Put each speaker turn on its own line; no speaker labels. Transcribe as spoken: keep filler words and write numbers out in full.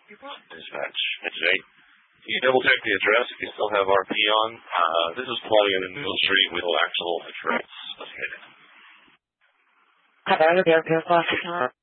Dispatch. Today, can you double check the address if you still have R P on? Uh, this is Claudia in Mill Street with the actual address.
Hello, the airport officer.